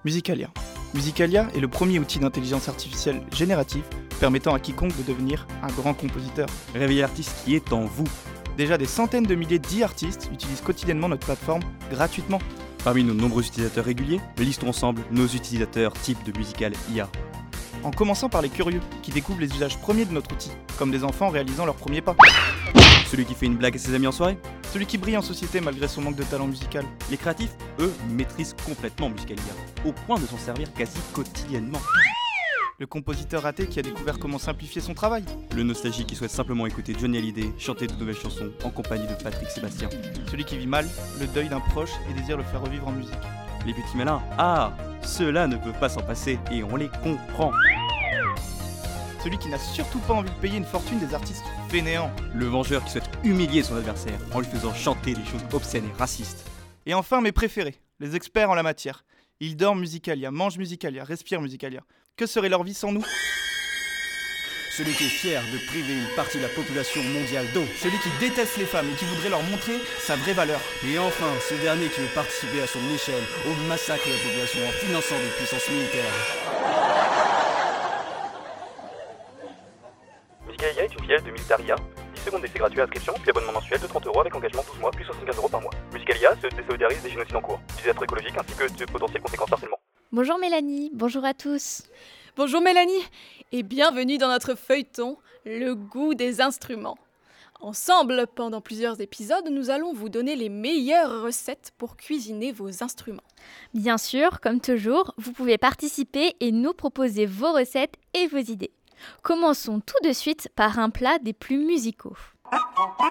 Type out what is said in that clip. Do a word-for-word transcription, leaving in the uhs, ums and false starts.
Musicalia. Musicalia est le premier outil d'intelligence artificielle générative permettant à quiconque de devenir un grand compositeur. Réveillez l'artiste qui est en vous. Déjà des centaines de milliers d'e-artistes utilisent quotidiennement notre plateforme gratuitement. Parmi nos nombreux utilisateurs réguliers, listons ensemble nos utilisateurs type de Musical I A. En commençant par les curieux, qui découvrent les usages premiers de notre outil, comme des enfants réalisant leurs premiers pas. Celui qui fait une blague à ses amis en soirée. Celui qui brille en société malgré son manque de talent musical. Les créatifs, eux, maîtrisent complètement Musical I A, au point de s'en servir quasi quotidiennement. Le compositeur raté qui a découvert comment simplifier son travail. Le nostalgique qui souhaite simplement écouter Johnny Hallyday chanter de nouvelles chansons en compagnie de Patrick Sébastien. Celui qui vit mal le deuil d'un proche et désire le faire revivre en musique. Les petits malins, ah, ceux-là ne peuvent pas s'en passer et on les comprend. Celui qui n'a surtout pas envie de payer une fortune des artistes fainéants. Le vengeur qui souhaite humilier son adversaire en lui faisant chanter des choses obscènes et racistes. Et enfin mes préférés, les experts en la matière. Ils dorment Musicalia, mangent Musicalia, respirent Musicalia. Que serait leur vie sans nous ? Celui qui est fier de priver une partie de la population mondiale d'eau. Celui qui déteste les femmes et qui voudrait leur montrer sa vraie valeur. Et enfin, ce dernier qui veut participer à son échelle au massacre de la population en finançant des puissances militaires. Musicalia est une filiale de Militaria. dix secondes d'essai gratuit à inscription, puis abonnement mensuel de trente euros avec engagement douze mois, puis soixante-quinze euros par mois. Musicalia se désolidarise des génocides en cours, du désastre écologique ainsi que de potentielles conséquences d'harcèlement. Bonjour Mélanie, bonjour à tous. Bonjour Mélanie, et bienvenue dans notre feuilleton, le goût des instruments. Ensemble, pendant plusieurs épisodes, nous allons vous donner les meilleures recettes pour cuisiner vos instruments. Bien sûr, comme toujours, vous pouvez participer et nous proposer vos recettes et vos idées. Commençons tout de suite par un plat des plus musicaux.